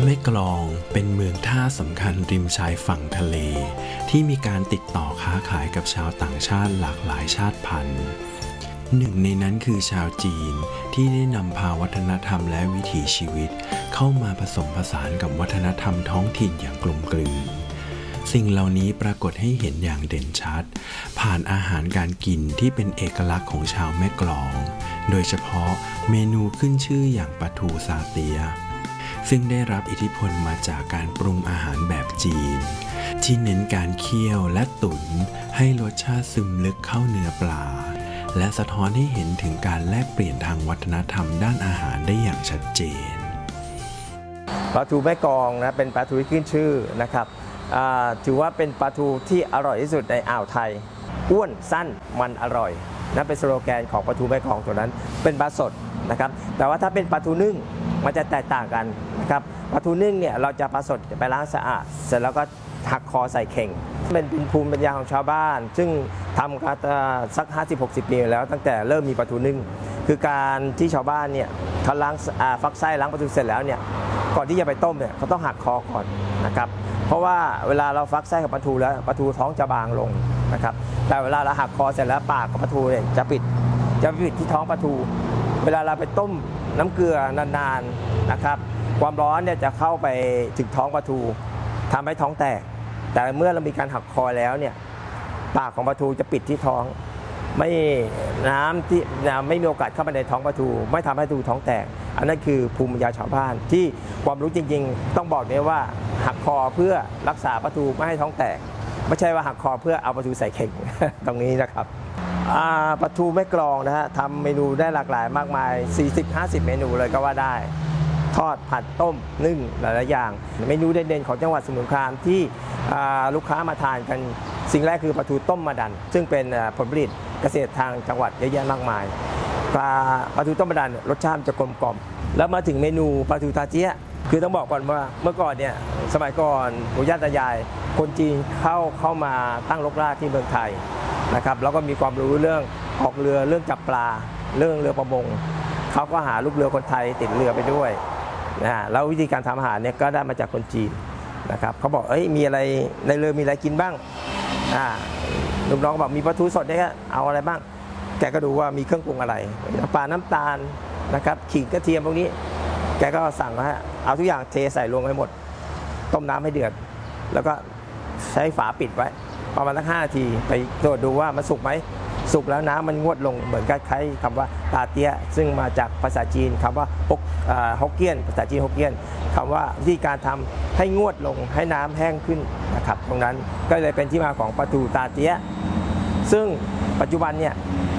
แม่กลองเป็นเมืองท่าสำคัญริมชายฝั่งทะเลที่มีการติดต่อค้าขายกับชาวต่างชาติหลากหลายชาติพันธุ์หนึ่งในนั้นคือชาวจีนที่ได้นำพาวัฒนธรรมและวิถีชีวิตเข้ามาผสมผสานกับวัฒนธรรมท้องถิ่นอย่างกลมกลืนสิ่งเหล่านี้ปรากฏให้เห็นอย่างเด่นชัดผ่านอาหารการกินที่เป็นเอกลักษณ์ของชาวแม่กลองโดยเฉพาะเมนูขึ้นชื่ออย่างปลาทูซาเตียซึ่งได้รับอิทธิพลมาจากการปรุงอาหารแบบจีนที่เน้นการเคี่ยวและตุ๋นให้รสชาติซึมลึกเข้าเนื้อปลาและสะท้อนให้เห็นถึงการแลกเปลี่ยนทางวัฒนธรรมด้านอาหารได้อย่างชัดเจนปลาทูแม่กลองนะเป็นปลาทูที่ขึ้นชื่อนะครับถือว่าเป็นปลาทูที่อร่อยที่สุดในอ่าวไทยอ้วนสั้นมันอร่อยนั่นเป็นสโลแกนของปลาทูแม่กลองตัวนั้นเป็นปลาสดนะครับแต่ว่าถ้าเป็นปลาทูนึ่งมันจะแตกต่างกันนะครับปลาทูนึ่งเนี่ยเราจะปลาสดไปล้างสะอาดเสร็จแล้วก็หักคอใส่เข่งเป็นภูมิปัญญาของชาวบ้านซึ่งทำกันสัก 50-60 ปีแล้วตั้งแต่เริ่มมีปลาทูนึ่งคือการที่ชาวบ้านเนี่ยเขาล้างฟักไส้ล้างปลาทูเสร็จแล้วเนี่ยก่อนที่จะไปต้มเนี่ยเขาต้องหักคอก่อนนะครับเพราะว่าเวลาเราฟักไส้กับปลาทูแล้วปลาทูท้องจะบางลงนะครับแต่เวลาเราหักคอเสร็จแล้วปากของปลาทูเนี่ยจะปิดที่ท้องปลาทูเวลาเราไปต้มน้ำเกลือนานๆนะครับความร้อนเนี่ยจะเข้าไปถึงท้องปลาทูทำให้ท้องแตกแต่เมื่อเรามีการหักคอแล้วเนี่ยปากของปลาทูจะปิดที่ท้องไม่น้ำที่ไม่มีโอกาสเข้าไปในท้องปลาทูไม่ทำให้ปลาทูท้องแตกอันนั้นคือภูมิปัญญาชาวบ้านที่ความรู้จริงๆต้องบอกเลยว่าหักคอเพื่อรักษาปลาทูไม่ให้ท้องแตกไม่ใช่ว่าหักคอเพื่อเอาปลาทูใส่เข่ง ตรงนี้นะครับปลาทูแม่กลองนะฮะทำเมนูได้หลากหลายมากมาย 40-50 เมนูเลยก็ว่าได้ทอดผัดต้มนึ่งหลายๆอย่างเมนูเด่นๆของจังหวัดสมุทรสงครามที่ลูกค้ามาทานกันสิ่งแรกคือปลาทูต้มมะดันซึ่งเป็นผลผลิตเกษตรทางจังหวัดเยอะแยะมากมายปลาทูต้มมะดันรสชาติจะกลมกล่อมแล้วมาถึงเมนูปลาทูตาเจี๊ยะคือต้องบอกก่อนว่าเมื่อก่อนเนี่ยสมัยก่อนปู่ย่าตายายคนจีนเข้ามาตั้งรกรากที่เมืองไทยนะครับแล้วก็มีความรู้เรื่องออกเรือเรื่องจับปลาเรื่องเรือประมงเขาก็หาลูกเรือคนไทยติดเรือไปด้วยแล้ววิธีการทำอาหารเนี่ยก็ได้มาจากคนจีนนะครับเขาบอกมีอะไรในเรือมีอะไรกินบ้างลูกน้องบอกมีปลาทูสดเนี่ยเอาอะไรบ้างแกก็ดูว่ามีเครื่องปรุงอะไรปลาน้ำตาลนะครับขิงกระเทียมพวกนี้แกก็สั่งว่าเอาทุกอย่างเทใส่ลงให้หมดต้มน้ำให้เดือดแล้วก็ใช้ฝาปิดไว้ประมาณสัก5 นาทีไปตรวจดูว่ามันสุกไหมสุกแล้วน้ำมันงวดลงเหมือนกับคล้ายคำว่าตาเตี้ยซึ่งมาจากภาษาจีนคำว่าฮกเกี้ยนภาษาจีนฮกเกี้ยนคำว่าวิธีการทำให้งวดลงให้น้ำแห้งขึ้นนะครับตรงนั้นก็เลยเป็นที่มาของปลาทูตาเตี้ยซึ่งปัจจุบันเนี่ย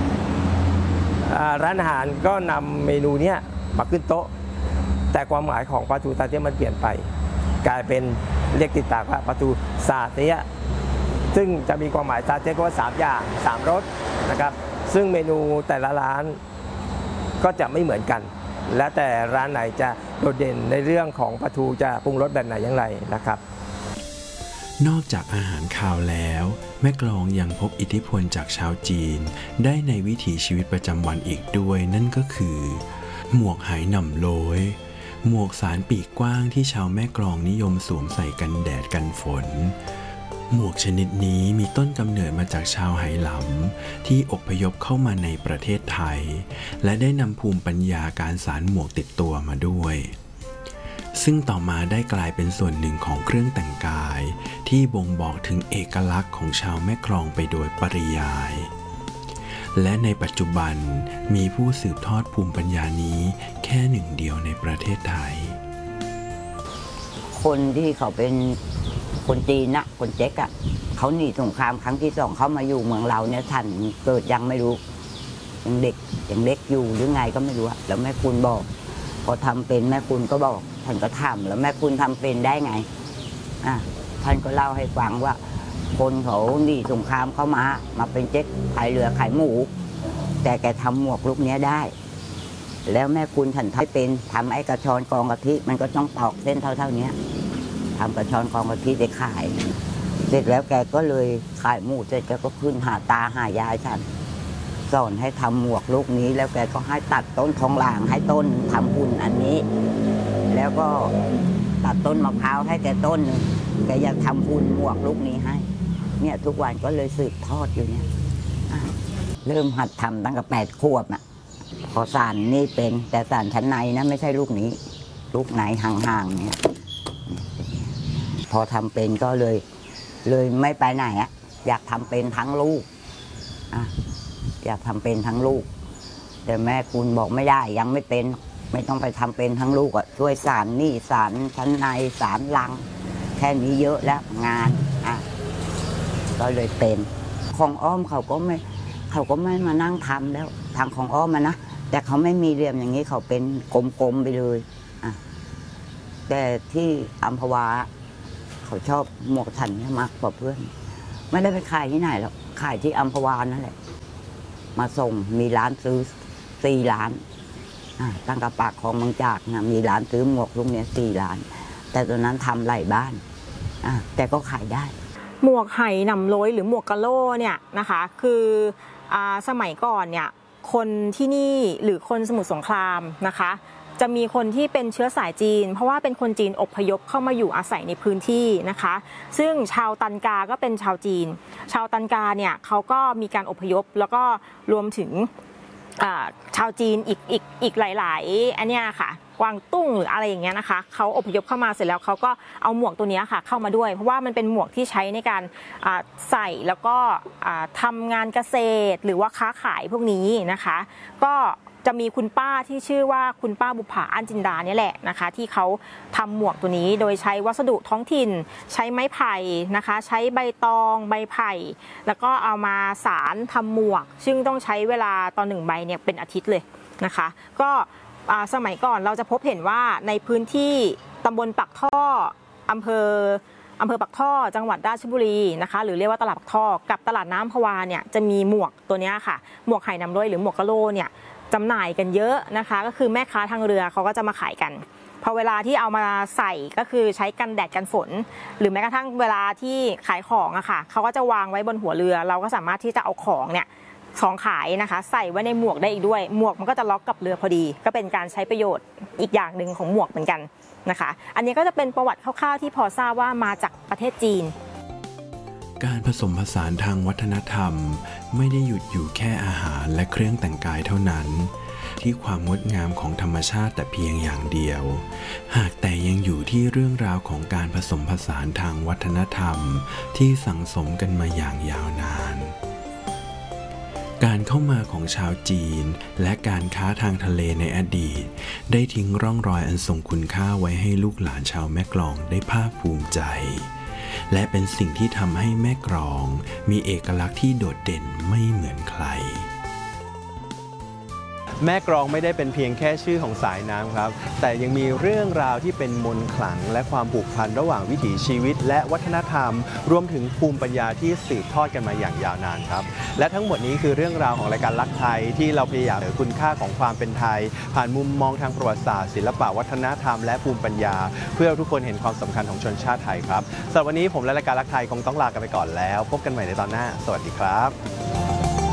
ร้านอาหารก็นำเมนูนี้มาขึ้นโต๊ะแต่ความหมายของปลาทูตาเตี้ยมันเปลี่ยนไปกลายเป็นเรียกติดปากว่าปลาทูซาเตี้ยซึ่งจะมีความหมายซาเตี้ยก็ว่า3 อย่าง3 รสนะครับซึ่งเมนูแต่ละร้านก็จะไม่เหมือนกันและแต่ร้านไหนจะโดดเด่นในเรื่องของปลาทูจะปรุงรสแบบไหนอย่างไรนะครับนอกจากอาหารคาวแล้วแม่กลองยังพบอิทธิพลจากชาวจีนได้ในวิถีชีวิตประจำวันอีกด้วยนั่นก็คือหมวกไหหน่ำโล้ยหมวกสารปีกกว้างที่ชาวแม่กลองนิยมสวมใส่กันแดดกันฝนหมวกชนิดนี้มีต้นกำเนิดมาจากชาวไหหลำที่อพยพเข้ามาในประเทศไทยและได้นำภูมิปัญญาการสานหมวกติดตัวมาด้วยซึ่งต่อมาได้กลายเป็นส่วนหนึ่งของเครื่องแต่งกายที่บ่งบอกถึงเอกลักษณ์ของชาวแม่กลองไปโดยปริยายและในปัจจุบันมีผู้สืบทอดภูมิปัญญานี้แค่หนึ่งเดียวในประเทศไทยคนที่เขาเป็นคนจีนนะคนเจ๊กอ่ะเขาหนีสงครามครั้งที่2เขามาอยู่เมืองเราเนี่ยท่านเกิดยังไม่รู้ยังเด็กอยู่หรือไงก็ไม่รู้แล้วแม่คุณบอกพอทำเป็นแม่คุณก็บอกท่านก็ทำแล้วแม่คุณทำเป็นได้ไงท่านก็เล่าให้ฟังว่าคนเขาหนีสงครามเข้ามาเป็นเจ๊กขายเรือขายหมูแต่แกทำหมวกลูกนี้ได้แล้วแม่คุณท่านทำเป็นทำไอ้กระชอนกองกะทิมันก็ต้องตอกเส้นเท่านี้ทำกระชอนกองกะทิได้ขายเสร็จแล้วแกก็เลยขายหมูเสร็จแกก็ขึ้นหาตาหายายฉันสอนให้ทำหมวกลูกนี้แล้วแกก็ให้ตัดต้นทองหลางให้ต้นทำหุ่นอันนี้แล้วก็ตัดต้นมะพร้าวให้แกต้นหนึ่งแกอยากทำบุญหมวกลูกนี้ให้เนี่ยทุกวันก็เลยสืบทอดอยู่เนี่ยเริ่มหัดทำตั้งแต่8 ขวบอ่ะพอสานนี่เป็นแต่สานชั้นในนะไม่ใช่ลูกนี้ลูกไหนห่างๆเนี่ยพอทำเป็นก็เลยไม่ไปไหนอ่ะอยากทำเป็นทั้งลูกอยากทำเป็นทั้งลูกแต่แม่คุณบอกไม่ได้ยังไม่เป็นไม่ต้องไปทำเป็นทั้งลูกอ่ะช่วยสานนี่สานชั้นในสานลังแค่นี้เยอะแล้วงานก็เลยเป็นของอ้อมเขาก็ไม่มานั่งทำแล้วทางของอ้อมนะแต่เขาไม่มีเหลี่ยมอย่างนี้เขาเป็นกลมๆไปเลยแต่ที่อัมพวาเขาชอบหมวกถันมากกว่าเพื่อนไม่ได้ไปขายที่ไหนหรอกขายที่อัมพวานั่นแหละมาส่งมีร้านซื้อ4 ร้านตั้งแต่ปากคลองบางจากนะมีร้านซื้อหมวกลูกเนี้ย4 ร้านแต่ตอนนั้นทำหลายบ้านแต่ก็ขายได้หมวกไหหนำโล้ยหรือหมวกกะโล่เนี่ยนะคะคือสมัยก่อนเนี่ยคนที่นี่หรือคนสมุทรสงครามนะคะจะมีคนที่เป็นเชื้อสายจีนเพราะว่าเป็นคนจีนอพยพเข้ามาอยู่อาศัยในพื้นที่นะคะซึ่งชาวตันกาก็เป็นชาวจีนชาวตันกาเนี่ยเขาก็มีการอพยพแล้วก็รวมถึงชาวจีนอีกหลายๆอันเนี้ยค่ะกวางตุ้งหรืออะไรอย่างเงี้ยนะคะเขาอพยพเข้ามาเสร็จแล้วเขาก็เอาหมวกตัวนี้ค่ะเข้ามาด้วยเพราะว่ามันเป็นหมวกที่ใช้ในการใส่แล้วก็ทำงานเกษตรหรือว่าค้าขายพวกนี้นะคะก็จะมีคุณป้าที่ชื่อว่าคุณป้าบุภาอั้นจินดาเนี่ยแหละนะคะที่เขาทำหมวกตัวนี้โดยใช้วัสดุท้องถิ่นใช้ไม้ไผ่นะคะใช้ใบตองใบไผ่แล้วก็เอามาสารทำหมวกซึ่งต้องใช้เวลาต่อ1 ใบเนี่ยเป็นอาทิตย์เลยนะคะก็สมัยก่อนเราจะพบเห็นว่าในพื้นที่ตำบลปักท่ออำเภอปักท่อจังหวัดราชบุรีนะคะหรือเรียกว่าตลาดปักท่อกับตลาดน้ำพวาเนี่ยจะมีหมวกตัวนี้ค่ะหมวกไหหนำโล้ยหรือหมวกกะโล่เนี่ยจำหน่ายกันเยอะนะคะก็คือแม่ค้าทางเรือเขาก็จะมาขายกันพอเวลาที่เอามาใส่ก็คือใช้กันแดดกันฝนหรือแม้กระทั่งเวลาที่ขายของอะค่ะเขาก็จะวางไว้บนหัวเรือเราก็สามารถที่จะเอาของเนี่ยของขายนะคะใส่ไว้ในหมวกได้อีกด้วยหมวกมันก็จะล็อกกับเรือพอดีก็เป็นการใช้ประโยชน์อีกอย่างหนึ่งของหมวกเหมือนกันนะคะอันนี้ก็จะเป็นประวัติคร่าวๆที่พอทราบว่ามาจากประเทศจีนการผสมผสานทางวัฒนธรรมไม่ได้หยุดอยู่แค่อาหารและเครื่องแต่งกายเท่านั้นที่ความงดงามของธรรมชาติแต่เพียงอย่างเดียวหากแต่ยังอยู่ที่เรื่องราวของการผสมผสานทางวัฒนธรรมที่สั่งสมกันมาอย่างยาวนานการเข้ามาของชาวจีนและการค้าทางทะเลในอดีตได้ทิ้งร่องรอยอันทรงคุณค่าไว้ให้ลูกหลานชาวแม่กลองได้ภาคภูมิใจและเป็นสิ่งที่ทำให้แม่กลองมีเอกลักษณ์ที่โดดเด่นไม่เหมือนใครแม่กลองไม่ได้เป็นเพียงแค่ชื่อของสายน้ำครับแต่ยังมีเรื่องราวที่เป็นมนต์ขลังและความผูกพันระหว่างวิถีชีวิตและวัฒนธรรมรวมถึงภูมิปัญญาที่สืบทอดกันมาอย่างยาวนานครับและทั้งหมดนี้คือเรื่องราวของรายการลักไทยที่เราพยายามเผยคุณค่าของความเป็นไทยผ่านมุมมองทางประวัติศาสตร์ศิลปะวัฒนธรรมและภูมิปัญญาเพื่อทุกคนเห็นความสำคัญของชนชาติไทยครับสำหรับวันนี้ผมและรายการลักไทยคงต้องลากันไปก่อนแล้วพบกันใหม่ในตอนหน้าสวัสดีครับ